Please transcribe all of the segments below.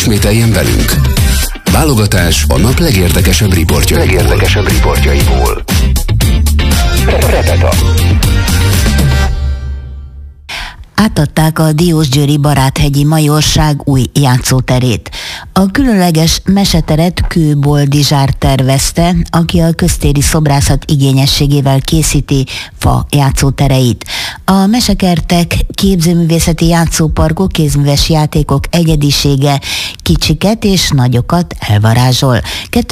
ismételjen velünk. Válogatás a nap legérdekesebb riportjaiból. Repeta. Átadták a Diósgyőri Baráthegyi Majorság új játszóterét. A különleges meseteret Kő Boldizsár tervezte, aki a köztéri szobrászat igényességével készíti fa játszótereit. A mesekertek, képzőművészeti játszóparkok, kézműves játékok egyedisége kicsiket és nagyokat elvarázsol.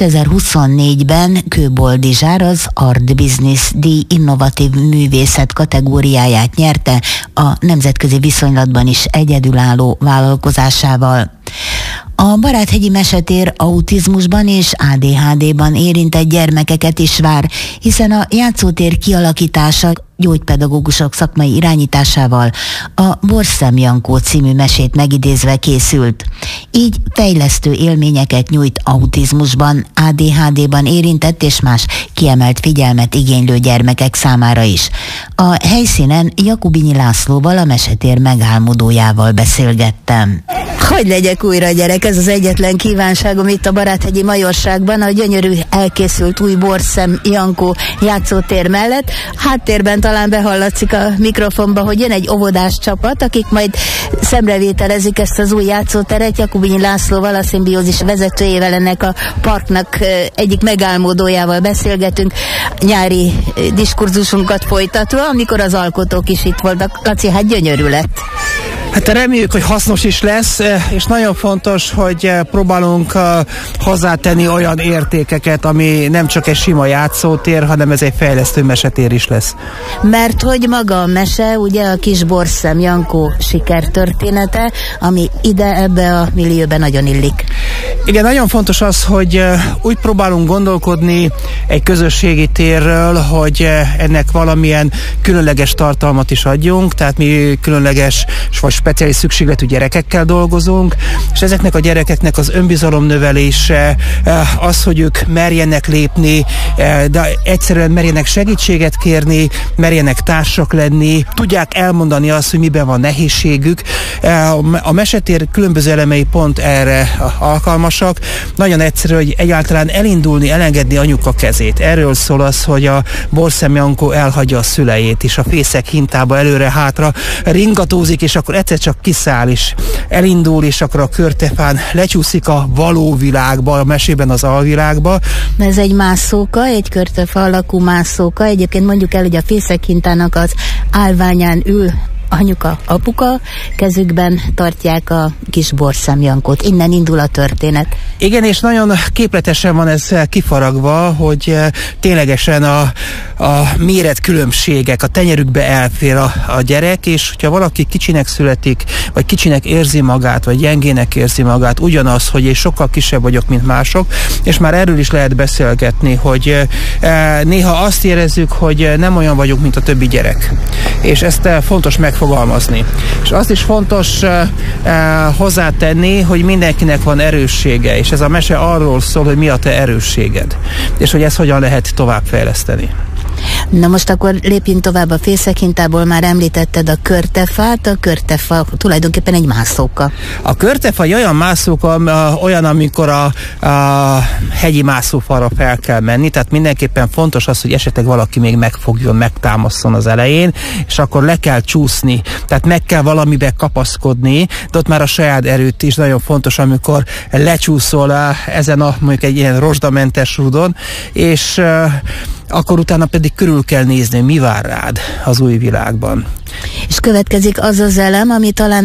2024-ben Kő Boldizsár az Art Business díj innovatív művészet kategóriáját nyerte a nemzetközi viszonylatban is egyedülálló vállalkozásával. A Baráthegyi Mesetér autizmusban és ADHD-ban érintett gyermekeket is vár, hiszen a játszótér kialakítása gyógypedagógusok szakmai irányításával a Borszem Jankó című mesét megidézve készült. Így fejlesztő élményeket nyújt autizmusban, ADHD-ban érintett és más kiemelt figyelmet igénylő gyermekek számára is. A helyszínen Jakubinyi Lászlóval, a mesetér megálmodójával beszélgettem. Hogy legyek újra gyerek, ez az egyetlen kívánságom itt a Baráthegyi Majorságban, a gyönyörű elkészült új Borszem Jankó játszótér mellett. Háttérben talán behallatszik a mikrofonba, hogy jön egy óvodás csapat, akik majd szemrevételezik ezt az új játszóteret. Jakubinyi Lászlóval, a Szimbiózis vezetőjével, ennek a parknak egyik megálmodójával beszélgetünk, nyári diskurzusunkat folytatva, amikor az alkotók is itt voltak. Laci, hát gyönyörű lett. Hát reméljük, hogy hasznos is lesz, és nagyon fontos, hogy próbálunk hozzátenni olyan értékeket, ami nem csak egy sima játszótér, hanem ez egy fejlesztő mesetér is lesz. Mert hogy maga a mese, ugye a kis Borszem Jankó sikertörténete, ami ebbe a millióben nagyon illik. Igen, nagyon fontos az, hogy úgy próbálunk gondolkodni egy közösségi térről, hogy ennek valamilyen különleges tartalmat is adjunk, tehát mi különleges vagy speciális szükségletű gyerekekkel dolgozunk, és ezeknek a gyerekeknek az önbizalomnövelése, az, hogy ők merjenek lépni, de egyszerűen merjenek segítséget kérni, merjenek társak lenni, tudják elmondani azt, hogy miben van nehézségük. A mesetér különböző elemei pont erre alkalmasak. Nagyon egyszerű, hogy egyáltalán elindulni, elengedni anyuka kezét. Erről szól az, hogy a Borszem Jankó elhagyja a szüleit, és a fészek hintába előre-hátra ringatózik, és akkor egyszer csak kiszáll, és elindul, és akkor a körtefán lecsúszik a való világba, a mesében az alvilágba. Ez egy mászóka, egy körtefa alakú mászóka. Egyébként mondjuk el, hogy a fészek hintának az állványán ül anyuka, apuka, kezükben tartják a kis Borszem Jankót. Innen indul a történet. Igen, és nagyon képletesen van ez kifaragva, hogy ténylegesen a méretkülönbségek, a tenyerükbe elfér a gyerek, és hogyha valaki kicsinek születik, vagy kicsinek érzi magát, vagy gyengének érzi magát, ugyanaz, hogy én sokkal kisebb vagyok, mint mások, és már erről is lehet beszélgetni, hogy néha azt érezzük, hogy nem olyan vagyunk, mint a többi gyerek. És ezt fontos megfogalmazni. És azt is fontos hozzátenni, hogy mindenkinek van erőssége, és ez a mese arról szól, hogy mi a te erősséged, és hogy ezt hogyan lehet továbbfejleszteni. Na most akkor lépjünk tovább a fészekhintából, már említetted a körtefát, a körtefa tulajdonképpen egy mászóka. A körtefa egy olyan mászóka, olyan, amikor a hegyi mászófalra fel kell menni, tehát mindenképpen fontos az, hogy esetleg valaki még megfogjon, megtámasszon az elején, és akkor le kell csúszni, tehát meg kell valamibe kapaszkodni, de ott már a saját erőt is nagyon fontos, amikor lecsúszol ezen mondjuk egy ilyen rozsdamentes rudon, és akkor utána pedig körül kell nézni, mi vár rád az új világban. És következik az az elem, ami talán